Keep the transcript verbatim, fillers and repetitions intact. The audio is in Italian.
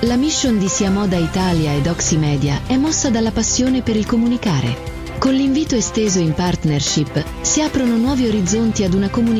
La mission di Sia Moda Italia ed Oxymedia è mossa dalla passione per il comunicare. Con l'invito esteso in partnership si aprono nuovi orizzonti ad una comunicazione